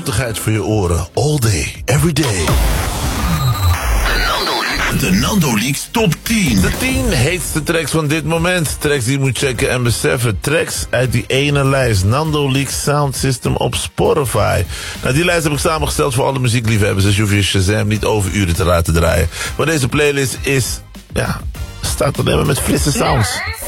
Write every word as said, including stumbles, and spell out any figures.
zoetigheid voor je oren. All day, every day. De Nando Leaks Top tien. De tien heetste tracks van dit moment. Tracks die je moet checken en beseffen. Tracks uit die ene lijst. Nando Leaks Sound System op Spotify. Nou, die lijst heb ik samengesteld voor alle muziekliefhebbers. Dus je hoeft je Shazam niet over uren te laten draaien. Maar deze playlist is, ja, staat alleen maar met frisse sounds.